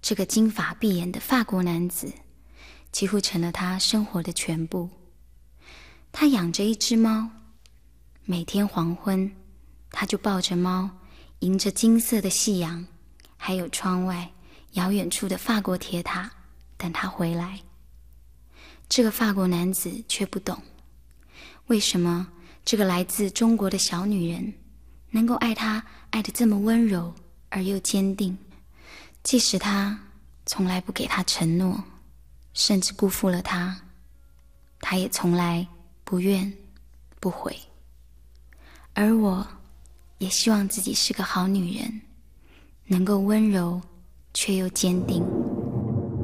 这个金发碧眼的法国男子几乎成了他生活的全部。他养着一只猫，每天黄昏他就抱着猫，迎着金色的夕阳，还有窗外遥远处的法国铁塔等他回来。这个法国男子却不懂，为什么这个来自中国的小女人能够爱他爱得这么温柔而又坚定，即使他从来不给他承诺，甚至辜负了他，他也从来不怨不悔。而我也希望自己是个好女人，能够温柔却又坚定。